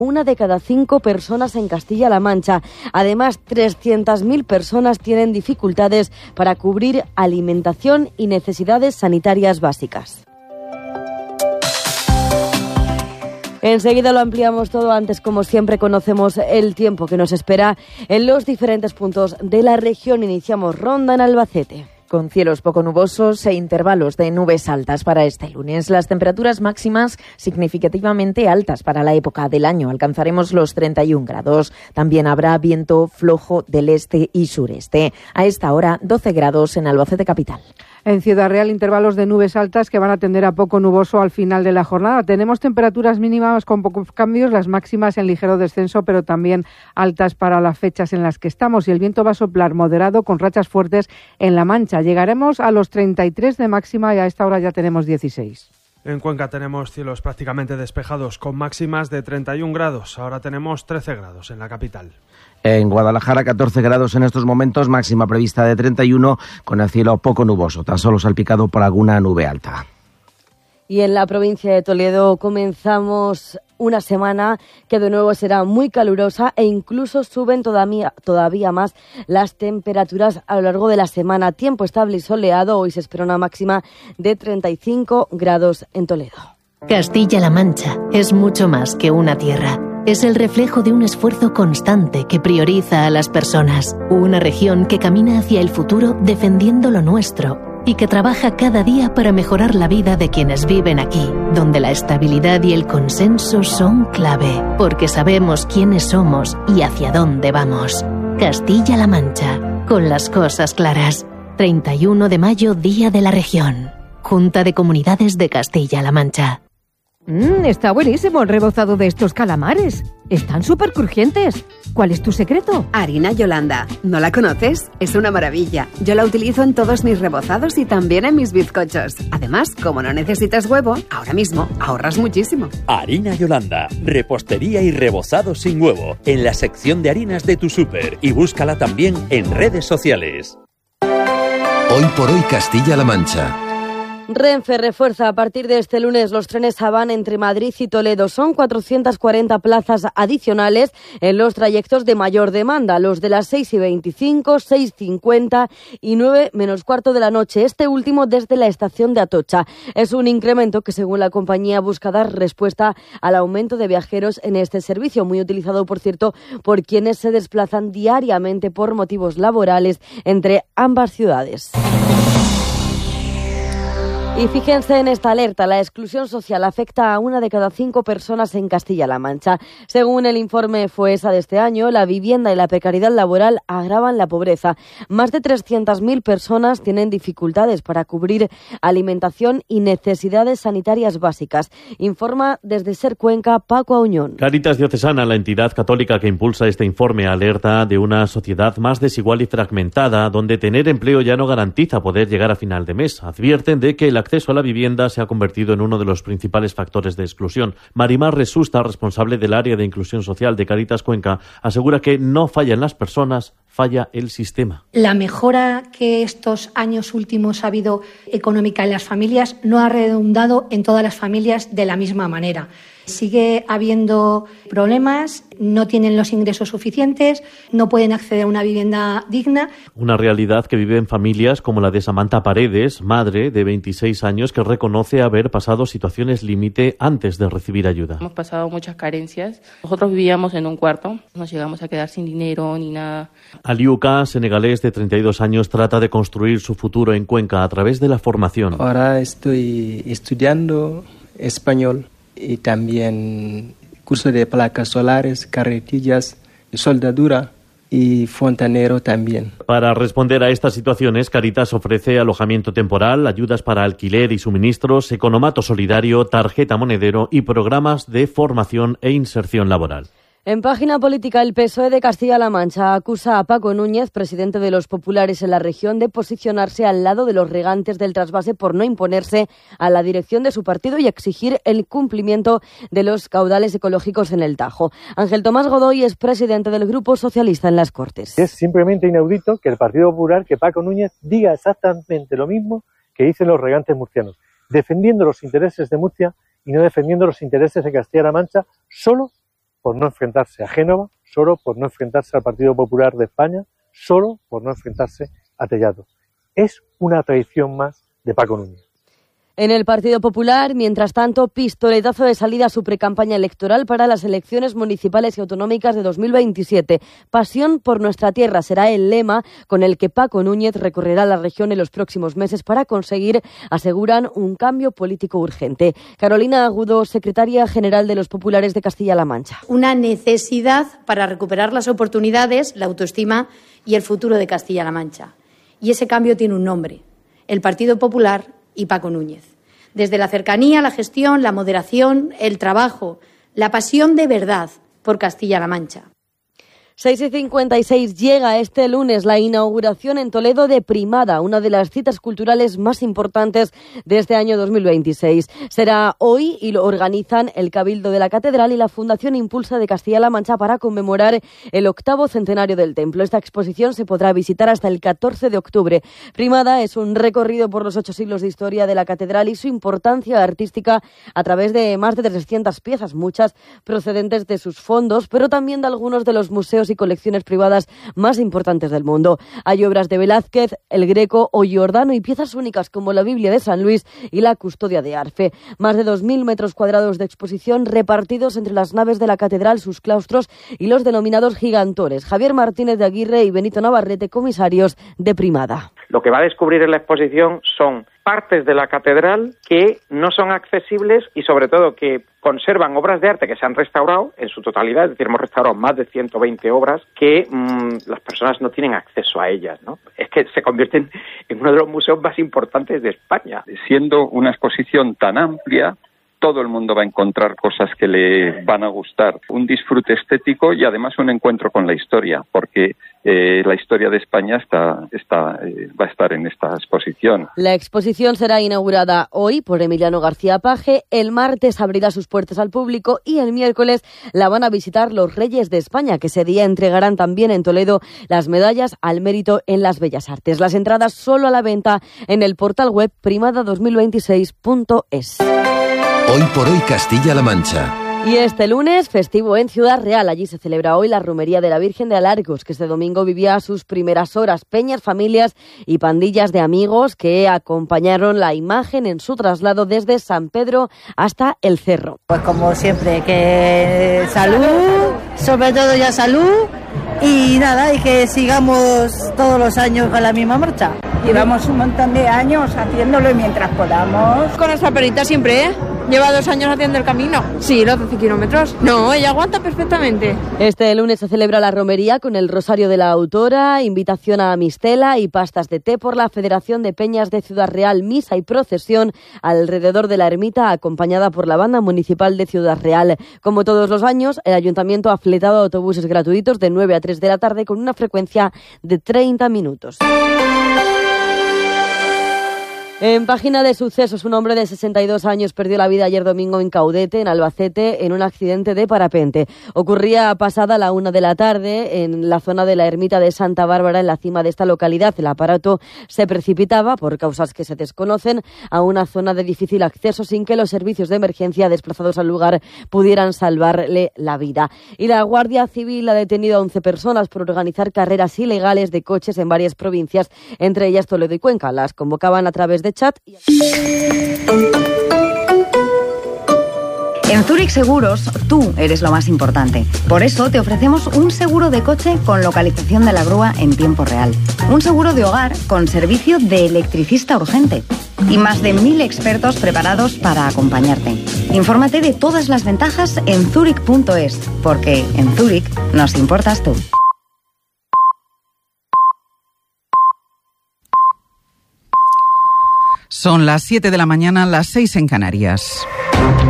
1 de cada 5 personas en Castilla-La Mancha. Además, 300.000 personas tienen dificultades para cubrir alimentación y necesidades sanitarias básicas. Enseguida lo ampliamos todo. Antes, como siempre, conocemos el tiempo que nos espera en los diferentes puntos de la región. Iniciamos ronda en Albacete. Con cielos poco nubosos e intervalos de nubes altas para este lunes. Las temperaturas máximas significativamente altas para la época del año. Alcanzaremos los 31 grados. También habrá viento flojo del este y sureste. A esta hora, 12 grados en Albacete capital. En Ciudad Real, intervalos de nubes altas que van a tender a poco nuboso al final de la jornada. Tenemos temperaturas mínimas con pocos cambios, las máximas en ligero descenso, pero también altas para las fechas en las que estamos. Y el viento va a soplar moderado con rachas fuertes en La Mancha. Llegaremos a los 33 de máxima y a esta hora ya tenemos 16. En Cuenca tenemos cielos prácticamente despejados con máximas de 31 grados. Ahora tenemos 13 grados en la capital. En Guadalajara, 14 grados en estos momentos, máxima prevista de 31, con el cielo poco nuboso, tan solo salpicado por alguna nube alta. Y en la provincia de Toledo comenzamos una semana que de nuevo será muy calurosa e incluso suben todavía más las temperaturas a lo largo de la semana. Tiempo estable y soleado. Hoy se espera una máxima de 35 grados en Toledo. Castilla-La Mancha es mucho más que una tierra. Es el reflejo de un esfuerzo constante que prioriza a las personas. Una región que camina hacia el futuro defendiendo lo nuestro y que trabaja cada día para mejorar la vida de quienes viven aquí, donde la estabilidad y el consenso son clave, porque sabemos quiénes somos y hacia dónde vamos. Castilla-La Mancha, con las cosas claras. 31 de mayo, Día de la Región. Junta de Comunidades de Castilla-La Mancha. Está buenísimo el rebozado de estos calamares. Están súper crujientes. ¿Cuál es tu secreto? Harina Yolanda. ¿No la conoces? Es una maravilla. Yo la utilizo en todos mis rebozados y también en mis bizcochos. Además, como no necesitas huevo, ahora mismo ahorras muchísimo. Harina Yolanda. Repostería y rebozado sin huevo. En la sección de harinas de tu súper. Y búscala también en redes sociales. Hoy por hoy Castilla-La Mancha. Renfe refuerza a partir de este lunes los trenes Havana entre Madrid y Toledo. Son 440 plazas adicionales en los trayectos de mayor demanda, los de las 6:25, 6:50 y 9 menos cuarto de la noche, este último desde la estación de Atocha. Es un incremento que, según la compañía, busca dar respuesta al aumento de viajeros en este servicio, muy utilizado, por cierto, por quienes se desplazan diariamente por motivos laborales entre ambas ciudades. Y fíjense en esta alerta, la exclusión social afecta a 1 de cada 5 personas en Castilla-La Mancha. Según el informe FOESA de este año, la vivienda y la precariedad laboral agravan la pobreza. Más de 300.000 personas tienen dificultades para cubrir alimentación y necesidades sanitarias básicas. Informa desde SER Cuenca Paco Auñón. Cáritas Diocesana, la entidad católica que impulsa este informe, alerta de una sociedad más desigual y fragmentada, donde tener empleo ya no garantiza poder llegar a final de mes. Advierten de que el acceso a la vivienda se ha convertido en uno de los principales factores de exclusión. Marimar Resusta, responsable del área de inclusión social de Cáritas Cuenca, asegura que no fallan las personas, falla el sistema. La mejora que estos años últimos ha habido económica en las familias no ha redundado en todas las familias de la misma manera. Sigue habiendo problemas, no tienen los ingresos suficientes, no pueden acceder a una vivienda digna. Una realidad que viven familias como la de Samantha Paredes, madre de 26 años, que reconoce haber pasado situaciones límite antes de recibir ayuda. Hemos pasado muchas carencias. Nosotros vivíamos en un cuarto, nos llegamos a quedar sin dinero ni nada. Aliuka, senegalés de 32 años, trata de construir su futuro en Cuenca a través de la formación. Ahora estoy estudiando español y también curso de placas solares, carretillas, soldadura y fontanero también. Para responder a estas situaciones, Cáritas ofrece alojamiento temporal, ayudas para alquiler y suministros, economato solidario, tarjeta monedero y programas de formación e inserción laboral. En página política, el PSOE de Castilla-La Mancha acusa a Paco Núñez, presidente de los populares en la región, de posicionarse al lado de los regantes del trasvase por no imponerse a la dirección de su partido y exigir el cumplimiento de los caudales ecológicos en el Tajo. Ángel Tomás Godoy es presidente del Grupo Socialista en las Cortes. Es simplemente inaudito que el Partido Popular, que Paco Núñez diga exactamente lo mismo que dicen los regantes murcianos, defendiendo los intereses de Murcia y no defendiendo los intereses de Castilla-La Mancha, solo por no enfrentarse a Génova, solo por no enfrentarse al Partido Popular de España, solo por no enfrentarse a Tellado. Es una traición más de Paco Núñez. En el Partido Popular, mientras tanto, pistoletazo de salida a su precampaña electoral para las elecciones municipales y autonómicas de 2027. Pasión por nuestra tierra será el lema con el que Paco Núñez recorrerá la región en los próximos meses para conseguir, aseguran, un cambio político urgente. Carolina Agudo, secretaria general de los Populares de Castilla-La Mancha. Una necesidad para recuperar las oportunidades, la autoestima y el futuro de Castilla-La Mancha. Y ese cambio tiene un nombre: el Partido Popular y Paco Núñez. Desde la cercanía, la gestión, la moderación, el trabajo, la pasión de verdad por Castilla-La Mancha. 6:56 llega este lunes la inauguración en Toledo de Primada, una de las citas culturales más importantes de este año 2026. Será hoy y lo organizan el Cabildo de la Catedral y la Fundación Impulsa de Castilla-La Mancha para conmemorar el 8º centenario del templo. Esta exposición se podrá visitar hasta el 14 de octubre. Primada es un recorrido por los 8 siglos de historia de la catedral y su importancia artística a través de más de 300 piezas, muchas procedentes de sus fondos, pero también de algunos de los museos y colecciones privadas más importantes del mundo. Hay obras de Velázquez, El Greco o Giordano y piezas únicas como la Biblia de San Luis y la Custodia de Arfe. Más de 2.000 metros cuadrados de exposición repartidos entre las naves de la catedral, sus claustros y los denominados gigantones. Javier Martínez de Aguirre y Benito Navarrete, comisarios de Primada. Lo que va a descubrir en la exposición son partes de la catedral que no son accesibles y sobre todo que conservan obras de arte que se han restaurado en su totalidad, es decir, hemos restaurado más de 120 obras que las personas no tienen acceso a ellas, ¿no? Es que se convierten en uno de los museos más importantes de España. Siendo una exposición tan amplia, todo el mundo va a encontrar cosas que le van a gustar. Un disfrute estético y además un encuentro con la historia, porque la historia de España va a estar en esta exposición. La exposición será inaugurada hoy por Emiliano García Paje, el martes abrirá sus puertas al público y el miércoles la van a visitar los Reyes de España, que ese día entregarán también en Toledo las medallas al mérito en las Bellas Artes. Las entradas solo a la venta en el portal web primada2026.es. Hoy por hoy Castilla-La Mancha. Y este lunes, festivo en Ciudad Real. Allí se celebra hoy la romería de la Virgen de Alarcos, que este domingo vivía sus primeras horas. Peñas, familias y pandillas de amigos que acompañaron la imagen en su traslado desde San Pedro hasta el Cerro. Pues como siempre, que salud, sobre todo ya salud, y nada, y que sigamos todos los años con la misma marcha. Llevamos un montón de años haciéndolo y mientras podamos. Con nuestra perrita siempre, ¿eh? Lleva 2 años haciendo el camino. Sí, los 12 kilómetros. No, ella aguanta perfectamente. Este lunes se celebra la romería con el Rosario de la Autora, invitación a mistela y pastas de té por la Federación de Peñas de Ciudad Real, misa y procesión alrededor de la ermita acompañada por la Banda Municipal de Ciudad Real. Como todos los años, el Ayuntamiento ha fletado autobuses gratuitos de 9 a 3 de la tarde con una frecuencia de 30 minutos. En página de sucesos, un hombre de 62 años perdió la vida ayer domingo en Caudete, en Albacete, en un accidente de parapente. Ocurría pasada la 1 de la tarde en la zona de la ermita de Santa Bárbara, en la cima de esta localidad. El aparato se precipitaba, por causas que se desconocen, a una zona de difícil acceso sin que los servicios de emergencia desplazados al lugar pudieran salvarle la vida. Y la Guardia Civil ha detenido a 11 personas por organizar carreras ilegales de coches en varias provincias, entre ellas Toledo y Cuenca. Las convocaban a través de chat. En Zurich Seguros, tú eres lo más importante. Por eso te ofrecemos un seguro de coche con localización de la grúa en tiempo real. Un seguro de hogar con servicio de electricista urgente. Y más de 1.000 expertos preparados para acompañarte. Infórmate de todas las ventajas en zurich.es, porque en Zurich nos importas tú. Son las 7 de la mañana, las 6 en Canarias.